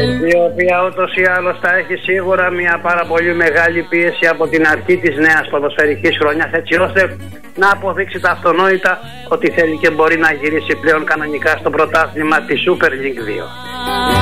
Η οποία ούτως ή άλλως θα έχει σίγουρα μια πάρα πολύ μεγάλη πίεση από την αρχή της νέας ποδοσφαιρικής χρονιάς, έτσι ώστε να αποδείξει τα αυτονόητα ότι θέλει και μπορεί να γυρίσει πλέον κανονικά στο πρωτάθλημα της Super League 2.